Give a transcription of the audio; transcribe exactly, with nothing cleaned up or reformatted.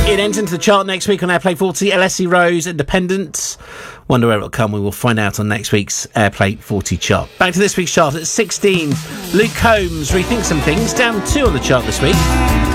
It enters into the chart next week on Airplay forty. Alessi Rose, Independent. Wonder where it'll come. We will find out on next week's Airplay forty chart. Back to this week's chart at sixteen. Luke Combs, Rethink Some Things, down two on the chart this week.